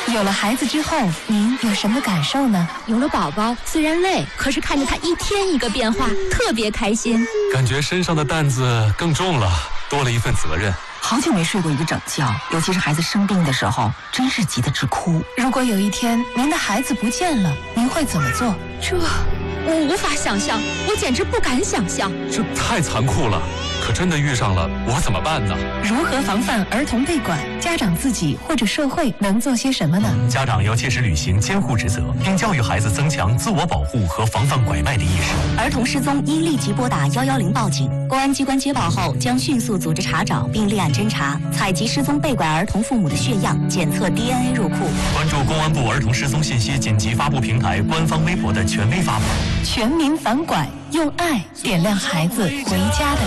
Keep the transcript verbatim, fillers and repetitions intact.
有了孩子之后，您有什么感受呢？ 有了宝宝，虽然累，可是看着他一天一个变化，特别开心。 感觉身上的担子更重了，多了一份责任。 好久没睡过一个整觉，尤其是孩子生病的时候，真是急得直哭。 如果有一天您的孩子不见了，您会怎么做？ 这，我无法想象，我简直不敢想象。 这太残酷了，可真的遇上了，我怎么办呢？ 如何防范儿童被拐？家长自己或者社会能做些什么呢？ 家长要切实履行监护职责，并教育孩子增强自我保护和防范拐卖的意识。 儿童失踪应立即拨打幺幺零报警，公安机关接报后将迅速组织查找并立案侦查，采集失踪被拐儿童父母的血样，检测 D N A 入库。 关注公安部儿童失踪信息紧急发布平台官方微博的权威发布。 全民反拐，用爱点亮孩子回家的